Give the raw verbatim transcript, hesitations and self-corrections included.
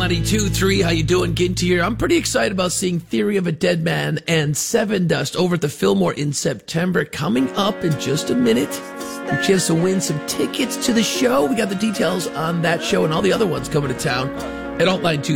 ninety-two point three. How you doing, Ginty here? I'm pretty excited about seeing Theory of a Dead Man and Seven Dust over at the Fillmore in September. Coming up in just a minute, your chance to win some tickets to the show. We got the details on that show and all the other ones coming to town at alt line two